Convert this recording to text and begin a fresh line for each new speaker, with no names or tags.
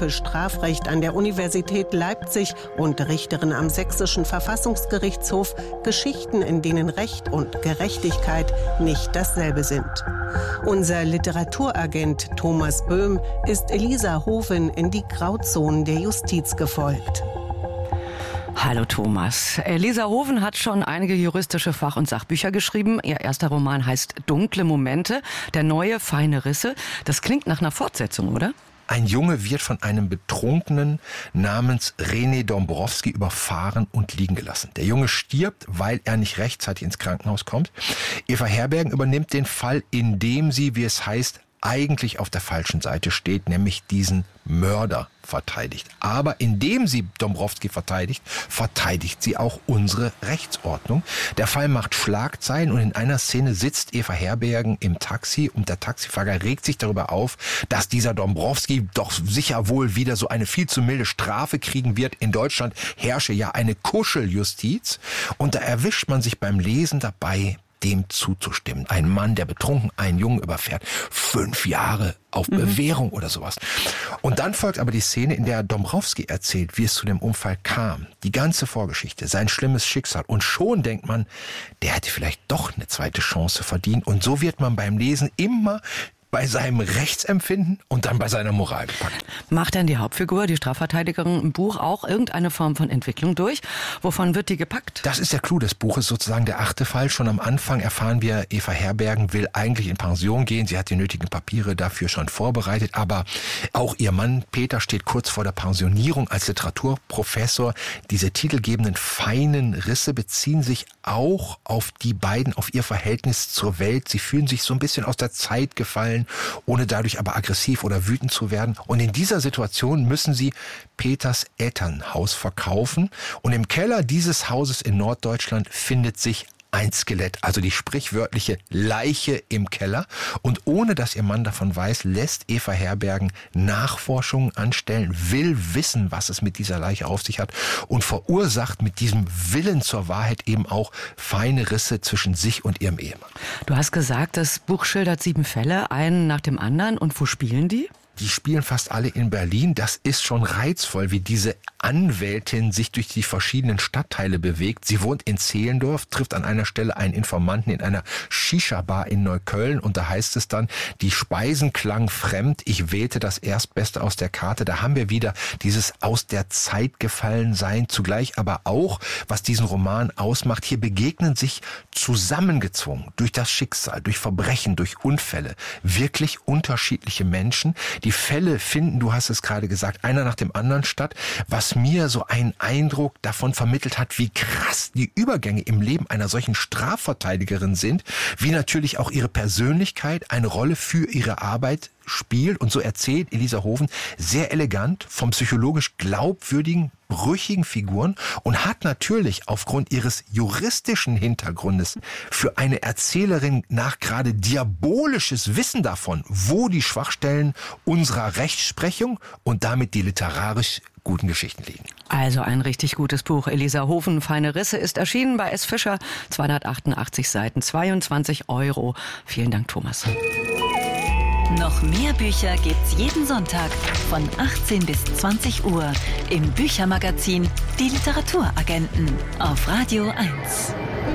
für Strafrecht an der Universität Leipzig und Richterin am Sächsischen Verfassungsgerichtshof Geschichten, in denen Recht und Gerechtigkeit nicht dasselbe sind. Unser Literaturagent Thomas Böhm ist Elisa Hoven in die Grauzonen der Justiz gefolgt.
Hallo Thomas. Elisa Hoven hat schon einige juristische Fach- und Sachbücher geschrieben. Ihr erster Roman heißt Dunkle Momente, der neue Feine Risse. Das klingt nach einer Fortsetzung, oder?
Ein Junge wird von einem Betrunkenen namens René Dombrowski überfahren und liegen gelassen. Der Junge stirbt, weil er nicht rechtzeitig ins Krankenhaus kommt. Eva Herbergen übernimmt den Fall, indem sie, wie es heißt, eigentlich auf der falschen Seite steht, nämlich diesen Mörder verteidigt. Aber indem sie Dombrowski verteidigt, verteidigt sie auch unsere Rechtsordnung. Der Fall macht Schlagzeilen und in einer Szene sitzt Eva Herbergen im Taxi und der Taxifahrer regt sich darüber auf, dass dieser Dombrowski doch sicher wohl wieder so eine viel zu milde Strafe kriegen wird. In Deutschland herrsche ja eine Kuscheljustiz und da erwischt man sich beim Lesen dabei, dem zuzustimmen. Ein Mann, der betrunken einen Jungen überfährt, 5 Jahre auf Bewährung oder sowas. Und dann folgt aber die Szene, in der Dombrowski erzählt, wie es zu dem Unfall kam. Die ganze Vorgeschichte, sein schlimmes Schicksal. Und schon denkt man, der hätte vielleicht doch eine zweite Chance verdient. Und so wird man beim Lesen immer bei seinem Rechtsempfinden und dann bei seiner Moral gepackt.
Macht denn die Hauptfigur, die Strafverteidigerin im Buch, auch irgendeine Form von Entwicklung durch? Wovon wird die gepackt?
Das ist der Clou des Buches, sozusagen der 8. Fall. Schon am Anfang erfahren wir, Eva Herbergen will eigentlich in Pension gehen. Sie hat die nötigen Papiere dafür schon vorbereitet. Aber auch ihr Mann Peter steht kurz vor der Pensionierung als Literaturprofessor. Diese titelgebenden feinen Risse beziehen sich auch auf die beiden, auf ihr Verhältnis zur Welt. Sie fühlen sich so ein bisschen aus der Zeit gefallen, ohne dadurch aber aggressiv oder wütend zu werden. Und in dieser Situation müssen sie Peters Elternhaus verkaufen. Und im Keller dieses Hauses in Norddeutschland findet sich ein Skelett, also die sprichwörtliche Leiche im Keller. Und ohne dass ihr Mann davon weiß, lässt Eva Herbergen Nachforschungen anstellen, will wissen, was es mit dieser Leiche auf sich hat und verursacht mit diesem Willen zur Wahrheit eben auch feine Risse zwischen sich und ihrem Ehemann.
Du hast gesagt, das Buch schildert 7 Fälle, einen nach dem anderen. Und wo spielen die?
Die spielen fast alle in Berlin. Das ist schon reizvoll, wie diese Anwältin sich durch die verschiedenen Stadtteile bewegt. Sie wohnt in Zehlendorf, trifft an einer Stelle einen Informanten in einer Shisha-Bar in Neukölln und da heißt es dann, die Speisen klangen fremd, ich wählte das Erstbeste aus der Karte. Da haben wir wieder dieses aus der Zeit gefallen sein, zugleich aber auch, was diesen Roman ausmacht. Hier begegnen sich zusammengezwungen durch das Schicksal, durch Verbrechen, durch Unfälle, wirklich unterschiedliche Menschen. Die Fälle finden, du hast es gerade gesagt, einer nach dem anderen statt, was mir so einen Eindruck davon vermittelt hat, wie krass die Übergänge im Leben einer solchen Strafverteidigerin sind, wie natürlich auch ihre Persönlichkeit eine Rolle für ihre Arbeit spielt. Und so erzählt Elisa Hoven sehr elegant vom psychologisch glaubwürdigen, brüchigen Figuren und hat natürlich aufgrund ihres juristischen Hintergrundes für eine Erzählerin nachgerade diabolisches Wissen davon, wo die Schwachstellen unserer Rechtsprechung und damit die literarisch guten Geschichten liegen.
Also ein richtig gutes Buch. Elisa Hoven, Feine Risse, ist erschienen bei S. Fischer, 288 Seiten, 22 €. Vielen Dank, Thomas.
Noch mehr Bücher gibt's jeden Sonntag von 18 bis 20 Uhr im Büchermagazin Die Literaturagenten auf Radio 1.